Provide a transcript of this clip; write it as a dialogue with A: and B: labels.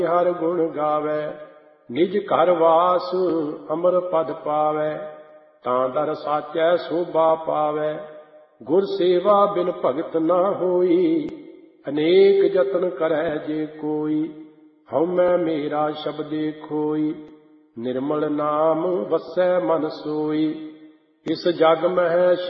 A: ਹਰ ਗੁਣ ਗਾਵੈ। ਨਿਜ ਘਰ ਵਾਸ ਅਮਰ ਪਦ ਪਾਵੈ। ਤਾਂ ਦਰ ਸਾਚੈ ਸੋਭਾ ਪਾਵੈ। ਗੁਰ ਸੇਵਾ ਬਿਨ ਭਗਤ ਨਾ ਹੋਈ। ਅਨੇਕ ਯਤਨ ਕਰੈ ਜੇ ਕੋਈ। ਹਉਮੈ ਮੇਰਾ ਸ਼ਬਦੇ ਖੋਈ। ਨਿਰਮਲ ਨਾਮ ਵਸੈ ਮਨ ਸੋਈ। ਇਸ ਜਗ ਮਹਿ